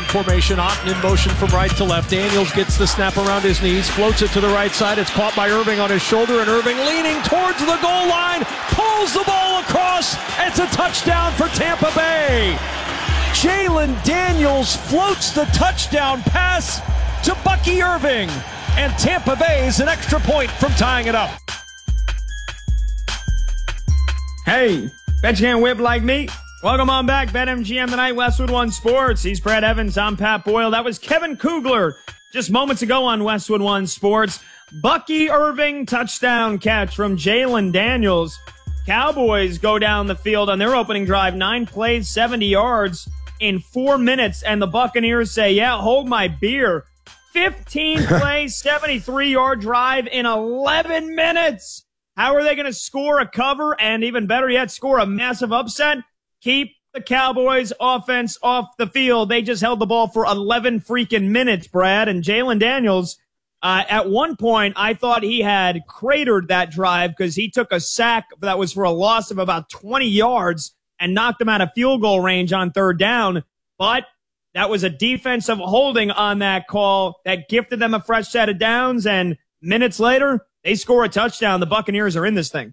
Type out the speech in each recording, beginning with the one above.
formation. Otten in motion from right to left. Daniels gets the snap around his knees, floats it to the right side. It's caught by Irving on his shoulder, and Irving leaning towards the goal line, pulls the ball across. It's a touchdown for Tampa Bay. Jalen Daniels floats the touchdown pass to Bucky Irving, and Tampa Bay is an extra point from tying it up. Hey, bet you can't whip like me. Welcome on back, BetMGM tonight, Westwood One Sports. He's Brad Evans, I'm Pat Boyle. That was Kevin Kugler just moments ago on Westwood One Sports. Bucky Irving touchdown catch from Jalen Daniels. Cowboys go down the field on their opening drive, 9 plays, 70 yards in 4 minutes, and the Buccaneers say, yeah, hold my beer. 15 plays, 73-yard drive in 11 minutes. How are they going to score a cover and, even better yet, score a massive upset? Keep the Cowboys offense off the field. They just held the ball for 11 freaking minutes, Brad. And Jalen Daniels, at one point, I thought he had cratered that drive because he took a sack that was for a loss of about 20 yards and knocked him out of field goal range on third down. But that was a defensive holding on that call that gifted them a fresh set of downs. And minutes later, they score a touchdown. The Buccaneers are in this thing.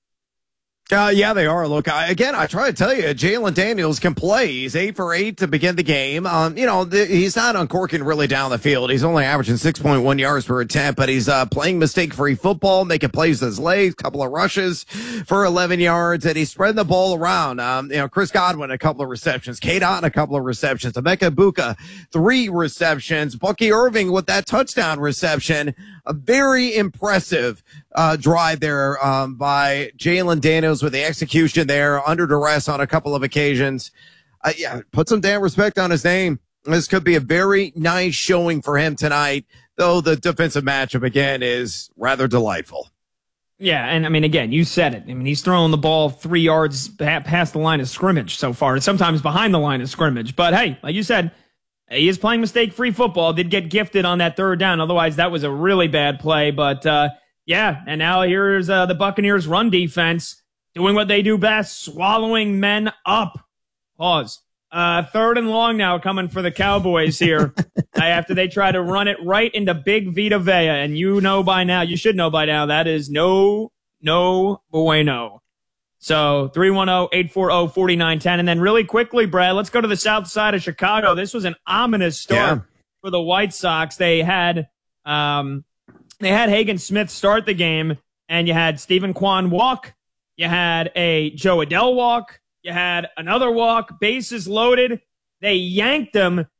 Yeah, they are. Look, I try to tell you, Jalen Daniels can play. He's 8 for 8 to begin the game. He's not uncorking really down the field. He's only averaging 6.1 yards per attempt, but he's playing mistake-free football, making plays with his legs, couple of rushes for 11 yards, and he's spreading the ball around. Chris Godwin, a couple of receptions. Kate Otten, a couple of receptions. Emeka Egbuka, 3 receptions. Bucky Irving with that touchdown reception. A very impressive drive there by Jalen Daniels with the execution there, under duress on a couple of occasions. Put some damn respect on his name. This could be a very nice showing for him tonight, though the defensive matchup, again, is rather delightful. Yeah, and, again, you said it. He's throwing the ball 3 yards past the line of scrimmage so far, and sometimes behind the line of scrimmage. But, hey, like you said, he is playing mistake-free football. Did get gifted on that third down. Otherwise, that was a really bad play. But, and now here's the Buccaneers' run defense doing what they do best, swallowing men up. Pause. Third and long now coming for the Cowboys here after they try to run it right into Big Vita Vea. And you should know by now, that is no bueno. So 310-840-4910. And then really quickly, Brad, let's go to the south side of Chicago. This was an ominous start for the White Sox. They had Hagen Smith start the game, and you had Stephen Kwan walk. You had a Joe Adell walk. You had another walk, bases loaded. They yanked him,